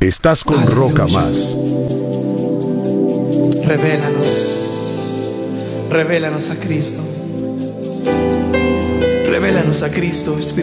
Estás con Aleluya. Roca Más. Revélanos a Cristo. Revélanos a Cristo, Espíritu.